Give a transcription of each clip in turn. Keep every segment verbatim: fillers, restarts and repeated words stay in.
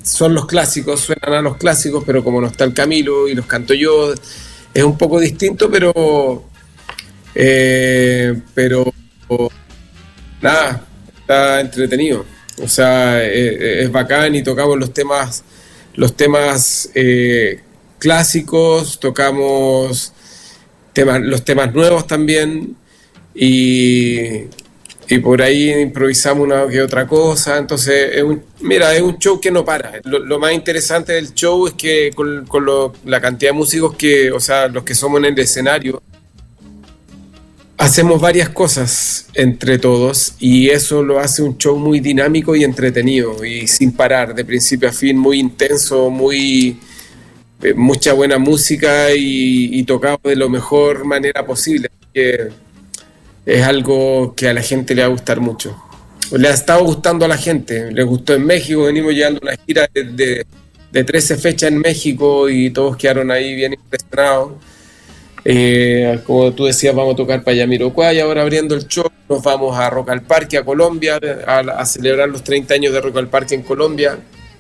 son los clásicos, suenan a los clásicos, pero como no está el Camilo y los canto yo, es un poco distinto, pero eh, pero nada, está entretenido. O sea, es, es bacán y tocamos los temas, los temas eh, clásicos, tocamos temas, los temas nuevos también, y, y por ahí improvisamos una que otra cosa. Entonces, es un, mira, es un show que no para. Lo, lo más interesante del show es que con, con lo, la cantidad de músicos que, o sea, los que somos en el escenario, hacemos varias cosas entre todos, y eso lo hace un show muy dinámico y entretenido y sin parar, de principio a fin, muy intenso, muy eh, mucha buena música y, y tocado de la mejor manera posible. Que es algo que a la gente le va a gustar mucho. Le ha estado gustando a la gente, le gustó en México, venimos llevando una gira de, de, de trece fechas en México y todos quedaron ahí bien impresionados. Eh, como tú decías, vamos a tocar para Jamiroquai, ahora abriendo el show, nos vamos a Rock al Parque, a Colombia, a, a celebrar los treinta años de Rock al Parque en Colombia.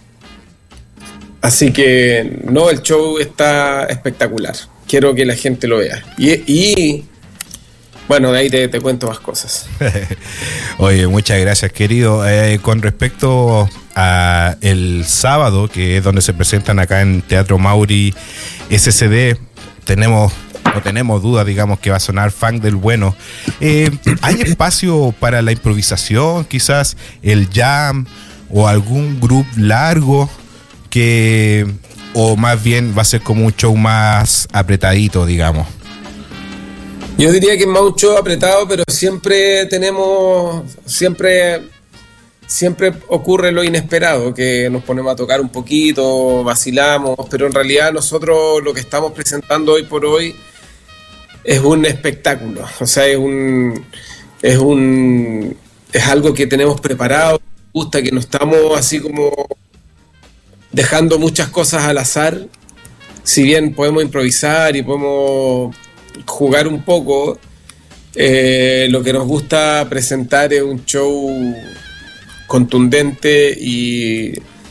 Así que, no, el show está espectacular. Quiero que la gente lo vea. Y, y bueno, de ahí te, te cuento más cosas. Oye, muchas gracias, querido. Eh, con respecto a el sábado, que es donde se presentan acá en Teatro Mauri S C D, tenemos... no tenemos duda, digamos, que va a sonar funk del bueno. Eh, ¿Hay espacio para la improvisación, quizás el jam o algún grupo largo que, o más bien va a ser como un show más apretadito, digamos? Yo diría que es más un show apretado, pero siempre tenemos, siempre, siempre ocurre lo inesperado, que nos ponemos a tocar un poquito, vacilamos, pero en realidad nosotros lo que estamos presentando hoy por hoy es un espectáculo. O sea, es un es un es algo que tenemos preparado, nos gusta, que no estamos así como dejando muchas cosas al azar. Si bien podemos improvisar y podemos jugar un poco, eh, lo que nos gusta presentar es un show contundente y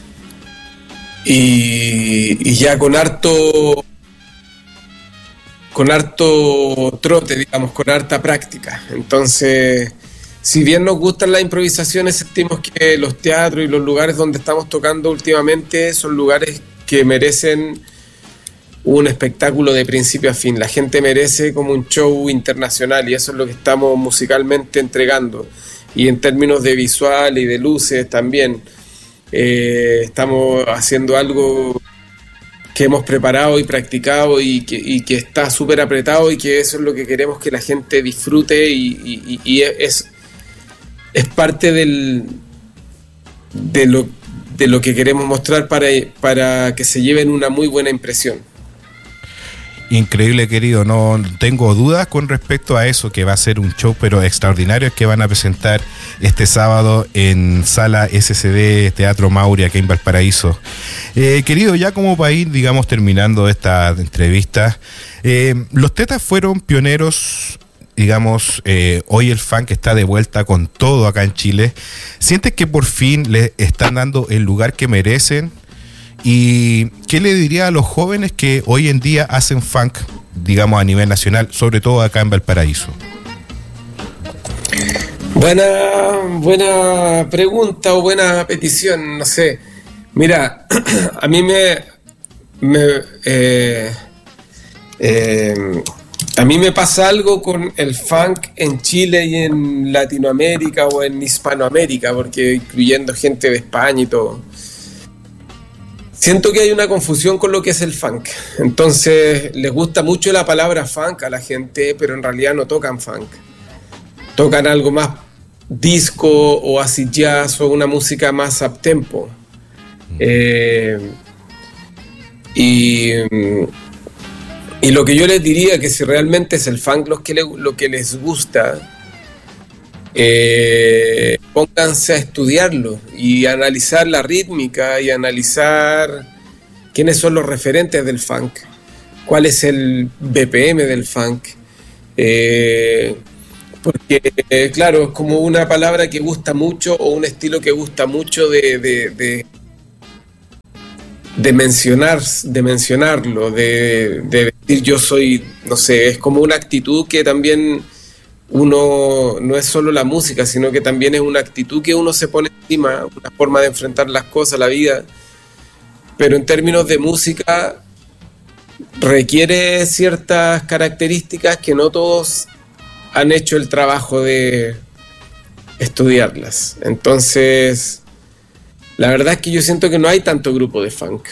y, y ya con harto con harto trote, digamos, con harta práctica. Entonces, si bien nos gustan las improvisaciones, sentimos que los teatros y los lugares donde estamos tocando últimamente son lugares que merecen un espectáculo de principio a fin. La gente merece como un show internacional, y eso es lo que estamos musicalmente entregando. Y en términos de visual y de luces también, eh, estamos haciendo algo que hemos preparado y practicado y que, y que está súper apretado, y que eso es lo que queremos que la gente disfrute, y, y, y es, es parte del, de, lo, de lo que queremos mostrar para, para que se lleven una muy buena impresión. Increíble, querido, no tengo dudas con respecto a eso, que va a ser un show pero extraordinario que van a presentar este sábado en Sala S C D Teatro Mauri aquí en Valparaíso. Eh, querido, ya como para ir, digamos, terminando esta entrevista, eh, los Tetas fueron pioneros, digamos, eh, hoy el funk está de vuelta con todo acá en Chile. ¿Sientes que por fin le están dando el lugar que merecen? ¿Y qué le diría a los jóvenes que hoy en día hacen funk, digamos, a nivel nacional, sobre todo acá en Valparaíso? Buena, buena pregunta o buena petición, no sé. Mira, a mí me, me eh, eh, a mí me pasa algo con el funk en Chile y en Latinoamérica o en Hispanoamérica, porque incluyendo gente de España y todo. Siento que hay una confusión con lo que es el funk. Entonces, les gusta mucho la palabra funk a la gente, pero en realidad no tocan funk. Tocan algo más disco o acid jazz o una música más uptempo. Eh, y, y lo que yo les diría, que si realmente es el funk lo que, le, lo que les gusta, Eh, pónganse a estudiarlo y a analizar la rítmica y a analizar quiénes son los referentes del funk, cuál es el B P M del funk, eh, porque eh, claro, es como una palabra que gusta mucho o un estilo que gusta mucho de, de, de, de mencionar, de mencionarlo, de, de decir yo soy, no sé, es como una actitud que también uno, no es solo la música, sino que también es una actitud que uno se pone encima, una forma de enfrentar las cosas, la vida, pero en términos de música requiere ciertas características que no todos han hecho el trabajo de estudiarlas. Entonces, la verdad es que yo siento que no hay tanto grupo de funk.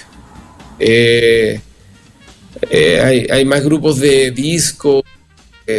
Eh, eh, hay, hay más grupos de disco, eh,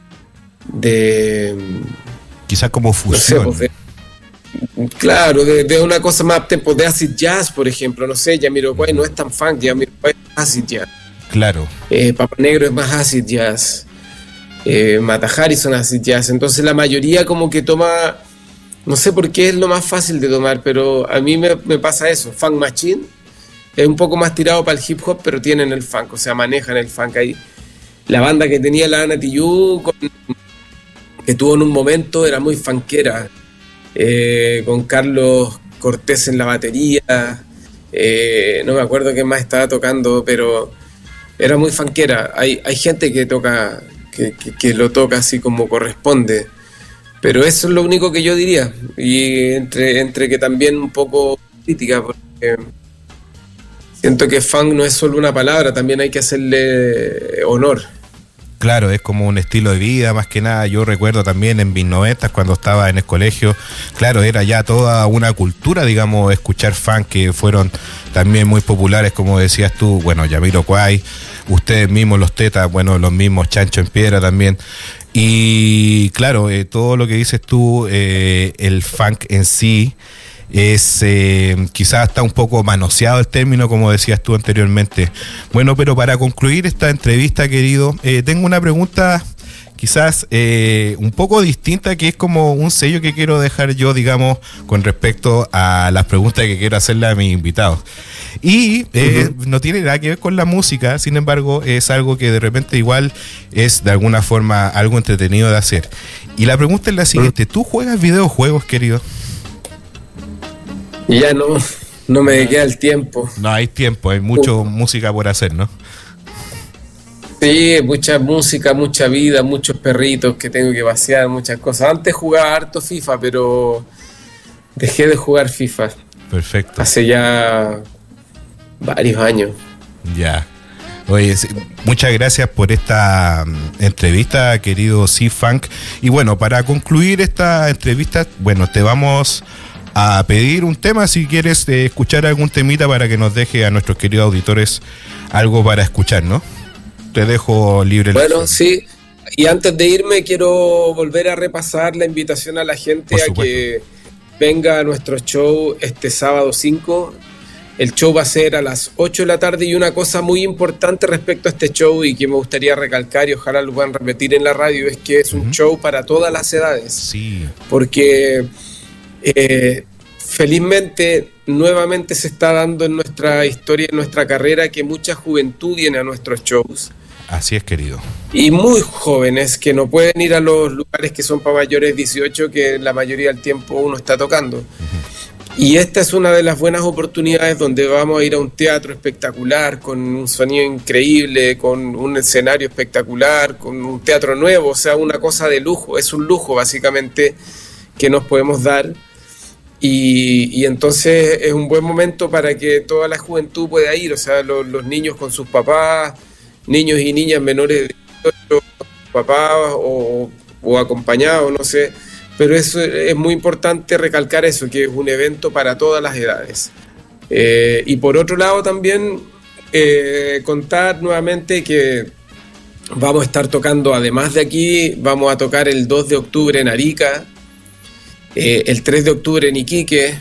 de... Quizás como fusión. No sé, pues de, claro, de, de una cosa más tempo, de acid jazz, por ejemplo. No sé, Jamiroquai no es tan funk, Jamiroquai es acid jazz. Claro. Eh, Papa Negro es más acid jazz. Eh, Mata Harrison acid jazz. Entonces la mayoría como que toma... No sé por qué es lo más fácil de tomar, pero a mí me, me pasa eso. Funk Machine es un poco más tirado para el hip hop, pero tienen el funk, o sea, manejan el funk ahí. La banda que tenía la Ana Tijoux, con, que tuvo en un momento, era muy funkera, eh, con Carlos Cortés en la batería, eh, no me acuerdo quién más estaba tocando, pero era muy funkera. Hay, hay gente que toca, que, que, que lo toca así como corresponde. Pero eso es lo único que yo diría, y entre, entre que también un poco crítica, porque siento que funk no es solo una palabra, también hay que hacerle honor. Claro, es como un estilo de vida, más que nada. Yo recuerdo también en mis noventas, cuando estaba en el colegio, claro, era ya toda una cultura, digamos, escuchar funk, que fueron también muy populares, como decías tú, bueno, Jamiroquai, ustedes mismos, los Tetas, bueno, los mismos Chancho en Piedra también. Y claro, eh, todo lo que dices tú, eh, el funk en sí es eh, quizás está un poco manoseado el término, como decías tú anteriormente. Bueno, pero para concluir esta entrevista, querido, eh, tengo una pregunta quizás eh, un poco distinta, que es como un sello que quiero dejar yo, digamos, con respecto a las preguntas que quiero hacerle a mis invitados. Y eh, uh-huh. no tiene nada que ver con la música, sin embargo, es algo que de repente igual es de alguna forma algo entretenido de hacer. Y la pregunta es la siguiente: ¿tú juegas videojuegos, querido? Ya no, no me queda el tiempo. No hay tiempo, hay mucha uh. música por hacer, ¿no? Sí, mucha música, mucha vida, muchos perritos que tengo que pasear, muchas cosas. Antes jugaba harto FIFA, pero dejé de jugar FIFA. Perfecto. Hace ya varios años. Ya. Oye, muchas gracias por esta um, entrevista, querido C-Funk. Y bueno, para concluir esta entrevista, bueno, te vamos a pedir un tema, si quieres eh, escuchar algún temita, para que nos deje a nuestros queridos auditores algo para escuchar, ¿no? Te dejo libre. Bueno, sí. Y antes de irme, quiero volver a repasar la invitación a la gente a que venga a nuestro show este sábado cinco. El show va a ser a las ocho de la tarde, y una cosa muy importante respecto a este show y que me gustaría recalcar, y ojalá lo puedan repetir en la radio, es que es un uh-huh. show para todas las edades. Sí. Porque eh, felizmente nuevamente se está dando en nuestra historia, en nuestra carrera, que mucha juventud viene a nuestros shows. Así es, querido. Y muy jóvenes que no pueden ir a los lugares que son para mayores de dieciocho, que la mayoría del tiempo uno está tocando. Uh-huh. Y esta es una de las buenas oportunidades donde vamos a ir a un teatro espectacular, con un sonido increíble, con un escenario espectacular, con un teatro nuevo, o sea, una cosa de lujo. Es un lujo básicamente que nos podemos dar. Y, y entonces es un buen momento para que toda la juventud pueda ir, o sea, los, los niños con sus papás, niños y niñas menores de dieciocho, papás o, o acompañados, no sé, pero eso es muy importante recalcar eso, que es un evento para todas las edades. Eh, y por otro lado también eh, contar nuevamente que vamos a estar tocando, además de aquí, vamos a tocar el dos de octubre en Arica, eh, el tres de octubre en Iquique,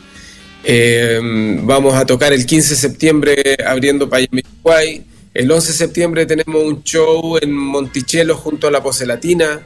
eh, vamos a tocar el quince de septiembre abriendo Jamiroquai. El once de septiembre tenemos un show en Monticello junto a la Pose Latina,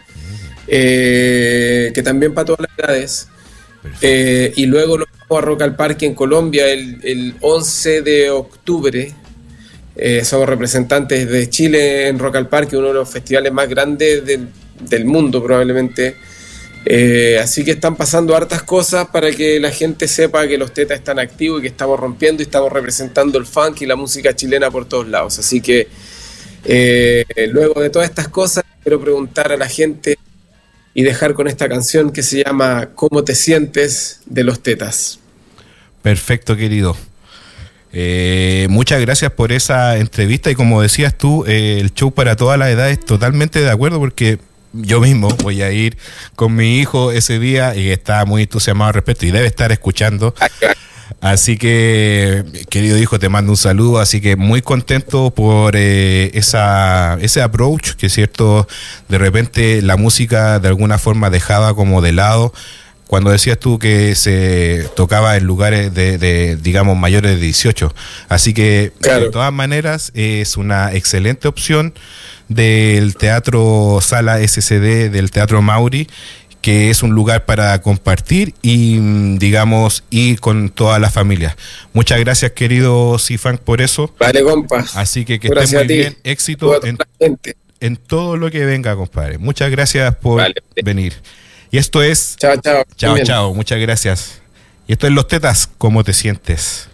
eh, que también para todas las edades. Eh, y luego nos vamos a Rock al Parque en Colombia el, el once de octubre. Eh, somos representantes de Chile en Rock al Parque, uno de los festivales más grandes del, del mundo probablemente. Eh, así que están pasando hartas cosas para que la gente sepa que los Tetas están activos y que estamos rompiendo y estamos representando el funk y la música chilena por todos lados. Así que eh, luego de todas estas cosas, quiero preguntar a la gente y dejar con esta canción que se llama ¿Cómo te sientes? De los Tetas. Perfecto, querido. Eh, muchas gracias por esa entrevista y como decías tú, eh, el show para todas las edades, totalmente de acuerdo, porque yo mismo voy a ir con mi hijo ese día y está muy entusiasmado al respecto y debe estar escuchando. Así que, querido hijo, te mando un saludo. Así que muy contento por eh, esa ese approach, que es cierto, de repente la música de alguna forma dejaba como de lado. Cuando decías tú que se tocaba en lugares de, de digamos, mayores de dieciocho. Así que, claro, de todas maneras, es una excelente opción del Teatro Sala S C D, del Teatro Mauri, que es un lugar para compartir y, digamos, ir con toda la familia. Muchas gracias, querido C-Funk, por eso. Vale, compa. Así que que estés muy bien. Éxito en, en todo lo que venga, compadre. Muchas gracias por vale. venir. Y esto es... Chao, chao. Chao, chao. Muchas gracias. Y esto es Los Tetas, ¿cómo te sientes?